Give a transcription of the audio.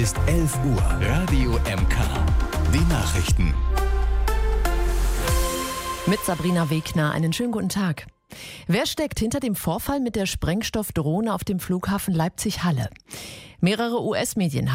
Ist 11 Uhr. Radio MK. Die Nachrichten. Mit Sabrina Wegner, einen schönen guten Tag. Wer steckt hinter dem Vorfall mit der Sprengstoffdrohne auf dem Flughafen Leipzig-Halle? Mehrere US-Medien